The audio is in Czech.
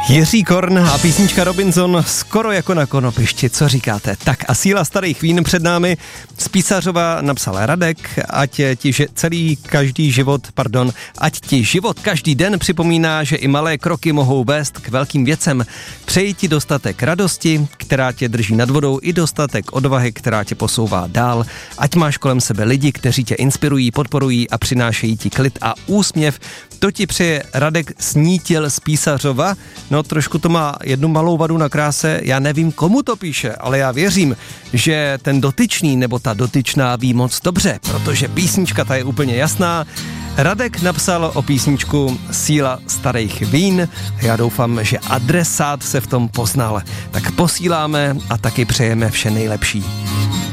Jiří Korn a písnička Robinson skoro jako na konopišti, co říkáte? Tak a síla starých vín před námi. Z Písařova napsal Radek, ať ti život každý den připomíná, že i malé kroky mohou vést k velkým věcem. Přeji ti dostatek radosti, která tě drží nad vodou, i dostatek odvahy, která tě posouvá dál. Ať máš kolem sebe lidi, kteří tě inspirují, podporují a přinášejí ti klid a úsměv. To ti přeje Radek Snítil z Písařova. No, trošku to má jednu malou vadu na kráse, já nevím, komu to píše, ale já věřím, že ten dotyčný nebo ta dotyčná ví moc dobře, protože písnička ta je úplně jasná. Radek napsal o písničku Síla starých vín. Já doufám, že adresát se v tom poznal. Tak posíláme a taky přejeme vše nejlepší.